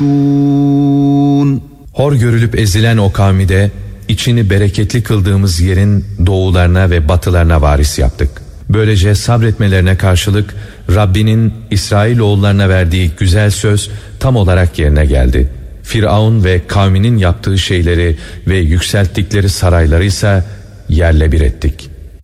Hor görülüp ezilen o kavmi de içini bereketli kıldığımız yerin doğularına ve batılarına varis yaptık. Böylece sabretmelerine karşılık Rabbinin İsrailoğullarına verdiği güzel söz tam olarak yerine geldi. Firavun ve kavminin yaptığı şeyleri ve yükselttikleri sarayları ise yerle bir ettik.